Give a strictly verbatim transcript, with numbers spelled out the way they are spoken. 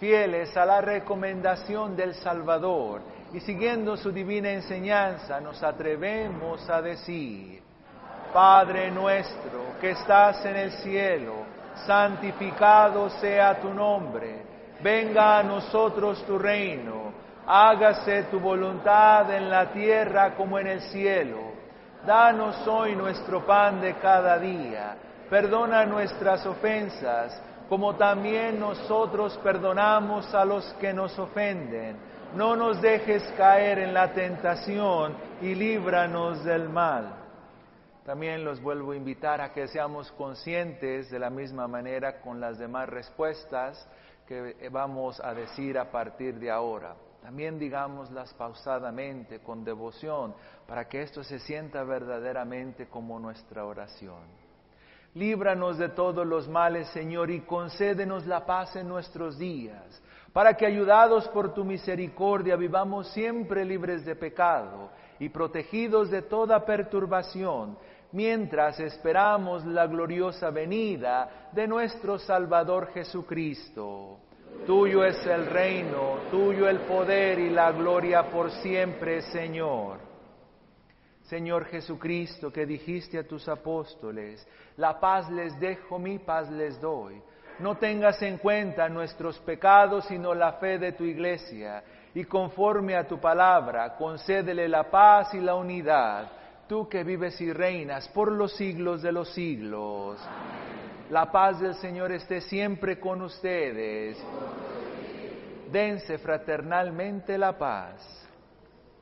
Fieles a la recomendación del Salvador y siguiendo su divina enseñanza, nos atrevemos a decir: Padre nuestro que estás en el cielo, santificado sea tu nombre. Venga a nosotros tu reino. Hágase tu voluntad en la tierra como en el cielo. Danos hoy nuestro pan de cada día. Perdona nuestras ofensas, como también nosotros perdonamos a los que nos ofenden. No nos dejes caer en la tentación y líbranos del mal. También los vuelvo a invitar a que seamos conscientes de la misma manera con las demás respuestas que vamos a decir a partir de ahora. También digámoslas pausadamente, con devoción, para que esto se sienta verdaderamente como nuestra oración. Líbranos de todos los males, Señor, y concédenos la paz en nuestros días, para que, ayudados por tu misericordia, vivamos siempre libres de pecado y protegidos de toda perturbación, mientras esperamos la gloriosa venida de nuestro Salvador Jesucristo. Tuyo es el reino, tuyo el poder y la gloria por siempre, Señor. Señor Jesucristo, que dijiste a tus apóstoles: la paz les dejo, mi paz les doy. No tengas en cuenta nuestros pecados, sino la fe de tu Iglesia, y conforme a tu palabra, concédele la paz y la unidad, tú que vives y reinas por los siglos de los siglos. Amén. La paz del Señor esté siempre con ustedes. Dense fraternalmente la paz.